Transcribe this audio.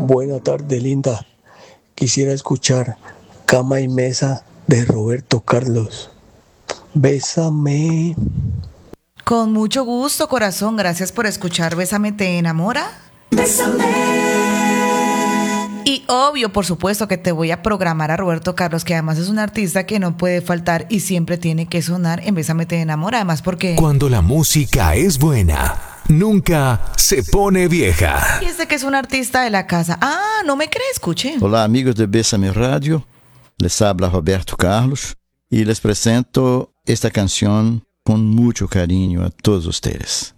Buena tarde, linda. Quisiera escuchar Cama y Mesa de Roberto Carlos. Bésame. Con mucho gusto, corazón. Gracias por escuchar Bésame te enamora. Y obvio, por supuesto, que te voy a programar a Roberto Carlos, que además es un artista que no puede faltar y siempre tiene que sonar en Bésame te enamora. Además, porque... Cuando la música es buena, nunca se pone vieja. Y este que es un artista de la casa. Ah, ¿no me cree? Escuche. Olá, amigos de Bésame Radio. Les habla Roberto Carlos y les presento esta canción con mucho cariño a todos ustedes.